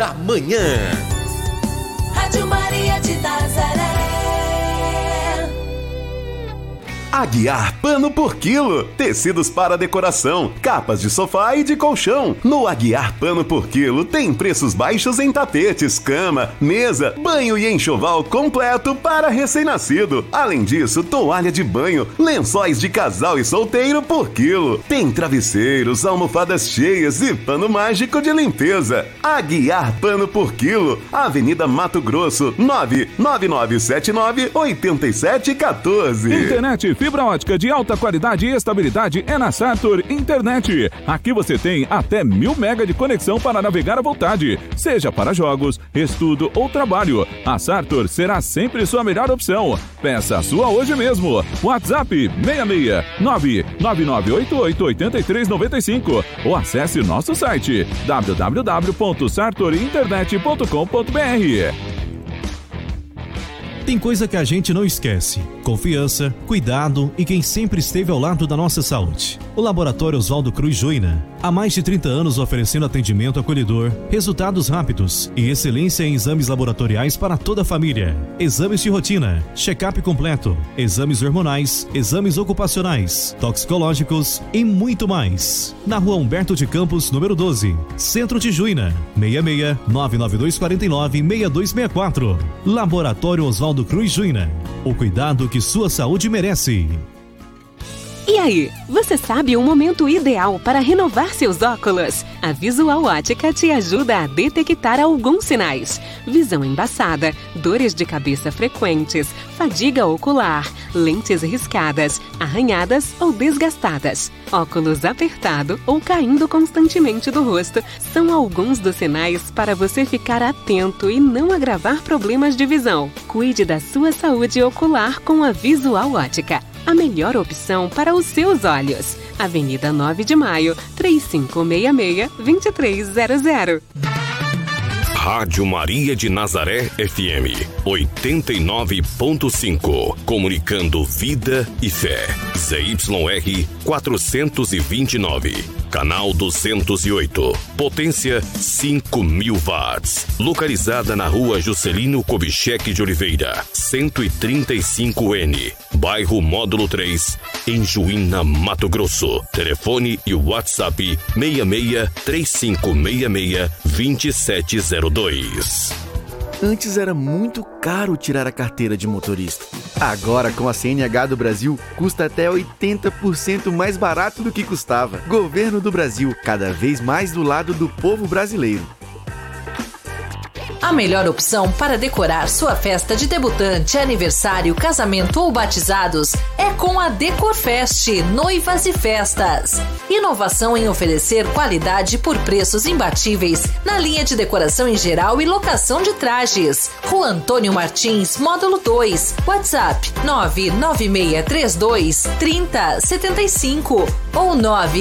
da manhã. Rádio Maria de Nazaré. Aguiar Pano por Quilo. Tecidos para decoração, capas de sofá e de colchão. No Aguiar Pano por Quilo tem preços baixos em tapetes, cama, mesa, banho e enxoval completo para recém-nascido. Além disso, toalha de banho, lençóis de casal e solteiro por quilo. Tem travesseiros, almofadas cheias e pano mágico de limpeza. Aguiar Pano por Quilo. Avenida Mato Grosso, 99979-8714. Internet fibra ótica de alta qualidade e estabilidade é na Sator Internet. Aqui você tem até 1000 MB de conexão para navegar à vontade, seja para jogos, estudo ou trabalho. A Sator será sempre sua melhor opção. Peça a sua hoje mesmo. WhatsApp 66999888395 ou acesse nosso site www.sartorinternet.com.br. Tem coisa que a gente não esquece: confiança, cuidado e quem sempre esteve ao lado da nossa saúde. O Laboratório Oswaldo Cruz Joina, há mais de 30 anos oferecendo atendimento acolhedor, resultados rápidos e excelência em exames laboratoriais para toda a família. Exames de rotina, check-up completo, exames hormonais, exames ocupacionais, toxicológicos e muito mais. Na Rua Humberto de Campos, número 12, Centro de Juína, 66-99249-6264. Laboratório Oswaldo Cruz Juína, o cuidado que sua saúde merece. E aí, você sabe o momento ideal para renovar seus óculos? A Visual Ótica te ajuda a detectar alguns sinais: visão embaçada, dores de cabeça frequentes, fadiga ocular, lentes riscadas, arranhadas ou desgastadas, óculos apertado ou caindo constantemente do rosto. São alguns dos sinais para você ficar atento e não agravar problemas de visão. Cuide da sua saúde ocular com a Visual Ótica, a melhor opção para os seus olhos. Avenida 9 de Maio, 3566-2300. Rádio Maria de Nazaré FM 89.5. Comunicando vida e fé. ZYR 429. Canal 208. Potência 5.000 watts. Localizada na Rua Juscelino Kubitschek de Oliveira, 135N. Bairro Módulo 3, em Juína, Mato Grosso. Telefone e WhatsApp 66-3566-2702. Antes era muito caro tirar a carteira de motorista. Agora, com a CNH do Brasil, custa até 80% mais barato do que custava. Governo do Brasil, cada vez mais do lado do povo brasileiro. A melhor opção para decorar sua festa de debutante, aniversário, casamento ou batizados é com a Decorfest Noivas e Festas. Inovação em oferecer qualidade por preços imbatíveis na linha de decoração em geral e locação de trajes. Rua Antônio Martins, Módulo 2. WhatsApp 99632-3075 ou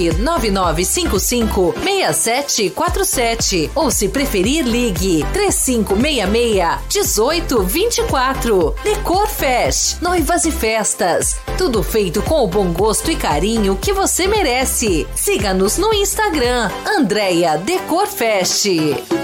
99955-6747 ou, se preferir, ligue 3566-1824. Decorfest Noivas e Festas. Tudo feito com o bom gosto e carinho que você merece. Siga-nos no Instagram, Andréia Decorfest.